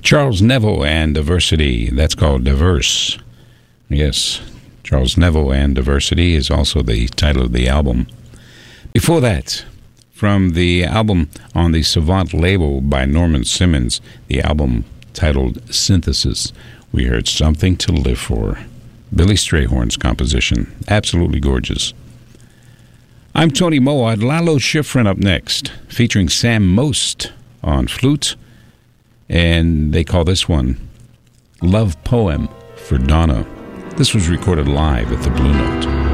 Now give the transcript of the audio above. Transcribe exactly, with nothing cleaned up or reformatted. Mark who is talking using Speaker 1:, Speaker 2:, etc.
Speaker 1: Charles Neville and Diversity. That's called Diverse. Yes, Charles Neville and Diversity is also the title of the album. Before that, from the album on the Savant label by Norman Simmons, the album titled Synthesis, we heard Something to Live For. Billy Strayhorn's composition. Absolutely gorgeous. I'm Tony Mowat. Lalo Schifrin up next, featuring Sam Most on flute. And they call this one Love Poem for Donna. This was recorded live at the Blue Note.